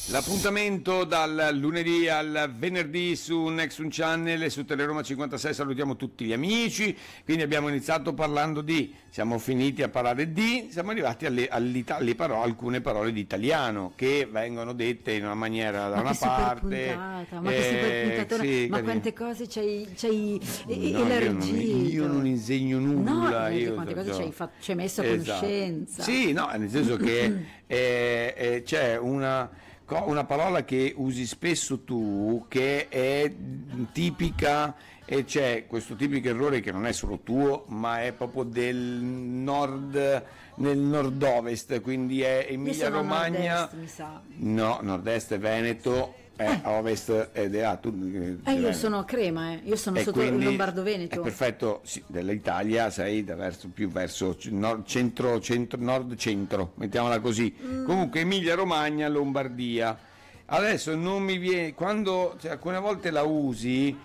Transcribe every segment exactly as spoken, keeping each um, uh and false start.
L'appuntamento dal lunedì al venerdì su Nexus Channel e su Teleroma cinquantasei. Salutiamo tutti gli amici. Quindi abbiamo iniziato parlando di, siamo finiti a parlare di, siamo arrivati alle, alle, alle parole, alcune parole di italiano che vengono dette in una maniera da ma una che parte. Puntata, ma eh, che super puntatona, sì, ma carino. quante cose c'hai, c'hai No, elargito. io, non, io non insegno nulla. No, io, quante cose so, ci hai, fatto, ci hai messo a esatto. conoscenza. Sì, no, nel senso che eh, eh, c'è una, una parola che usi spesso tu che è tipica, e c'è questo tipico errore che non è solo tuo, ma è proprio del nord, nel nord-ovest, quindi è Emilia Romagna. Nord-est, mi sa. No, nord-est è Veneto. È eh. ovest ed è ah, tu, eh, io sono crema, eh. io sono e sotto il Lombardo-Veneto. È perfetto, sì, dell'Italia sei da verso, più verso nord, centro, centro, nord-centro, mettiamola così. Mm. Comunque Emilia Romagna, Lombardia. Adesso non mi viene, quando cioè, alcune volte la usi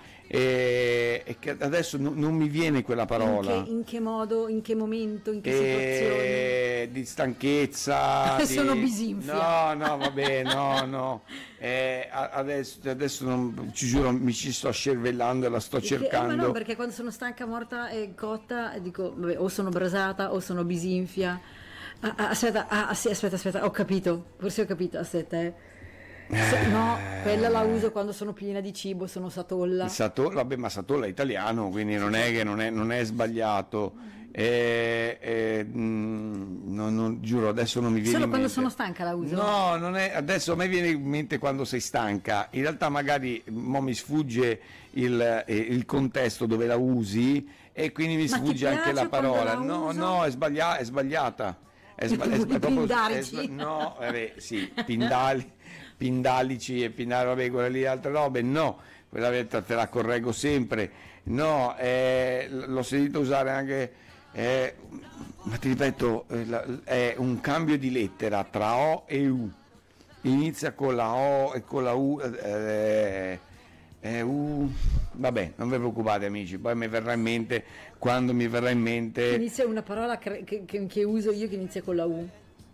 e, e che adesso no, non mi viene quella parola. In che, in che modo, in che momento, in che e... situazione? Di stanchezza. di... Sono bisinfia. No, no, vabbè, no, no. Eh, adesso, adesso non, ci giuro, mi ci sto scervellando e la sto perché, cercando. Eh, ma no, perché quando sono stanca, morta e cotta, dico, vabbè, o sono brasata o sono bisinfia. Ah, ah, aspetta, ah, sì, aspetta, aspetta, ho capito, forse ho capito, aspetta, eh. Se, no, quella la uso quando sono piena di cibo, sono satolla. Satolla, vabbè, ma satolla è italiano, quindi non è che non è, non è sbagliato. Eh, eh, mh, non, non, giuro, adesso non mi viene solo in quando mente. Sono stanca la uso. No, non è, adesso a me viene in mente quando sei stanca. In realtà magari mo mi sfugge il, eh, il contesto dove la usi e quindi mi ma sfugge anche la parola. La no, uso? no, è, sbaglia- è sbagliata. È sba- è, è proprio, è sba- no, vabbè, sì, pindali, pindalici e pindali, vabbè, quelle lì altre robe, no, quella te, te la correggo sempre, no, eh, l'ho sentito usare anche, eh, ma ti ripeto, eh, è un cambio di lettera tra O e U, inizia con la O e con la U, eh, eh, U, vabbè, non vi preoccupate amici, poi mi verrà in mente quando mi verrà in mente. Inizia una parola che, che, che uso io che inizia con la U.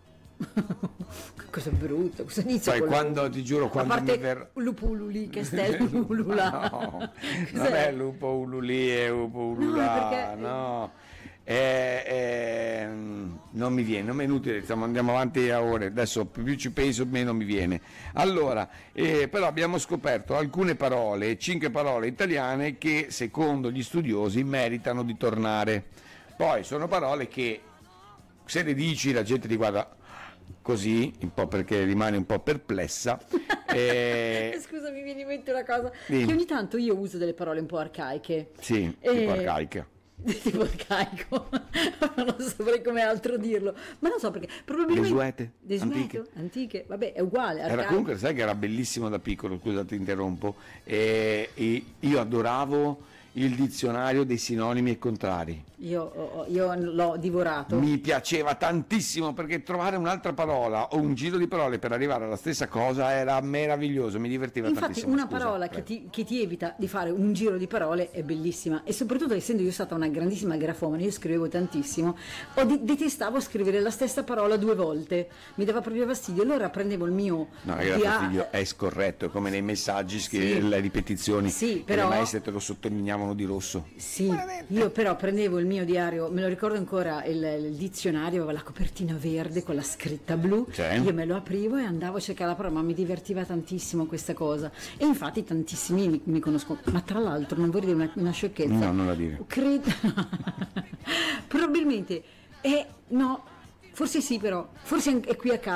Cosa brutto, cosa inizia poi con quando la U? ti giuro quando a parte mi ver... lupo ululi che stai ulula. No, non è lupo ululi e lupo ulula, no, perché... no. Eh, eh, non mi viene, non è inutile, stiamo, andiamo avanti a ore, adesso più ci penso meno mi viene. Allora, eh, però abbiamo scoperto alcune parole, cinque parole italiane che secondo gli studiosi meritano di tornare. Poi sono parole che se le dici la gente ti guarda così, un po' perché rimane un po' perplessa. e... Scusa, mi viene in mente una cosa, sì. Che ogni tanto io uso delle parole un po' arcaiche. Sì, e... tipo arcaiche. Tipo arcaico, non saprei come altro dirlo, ma non so perché, probabilmente desuete, desueto, antiche. antiche, vabbè, è uguale. Arcaico. Era comunque, sai che era bellissimo da piccolo, scusa ti interrompo, e, e io adoravo il dizionario dei sinonimi e contrari. Io, io l'ho divorato. Mi piaceva tantissimo perché trovare un'altra parola o un giro di parole per arrivare alla stessa cosa era meraviglioso, mi divertiva Infatti, tantissimo. Infatti una Scusa, parola che ti, che ti evita di fare un giro di parole è bellissima, e soprattutto essendo io stata una grandissima grafomane, io scrivevo tantissimo, o di, detestavo scrivere la stessa parola due volte, mi dava proprio fastidio, allora prendevo il mio... No, io via... fastidio, è scorretto, è come nei messaggi, scrivere sì. le ripetizioni, sì, che però... le maestre te lo sottolineavano di rosso. Sì, io però prendevo il mio diario, me lo ricordo ancora, il, il dizionario aveva la copertina verde con la scritta blu, cioè? Io me lo aprivo e andavo a cercare la parola, ma mi divertiva tantissimo questa cosa, e infatti tantissimi mi, mi conoscono, ma tra l'altro non vorrei dire una, una sciocchezza, no, non la dire, credo probabilmente, eh, no, forse sì, però forse è qui a casa.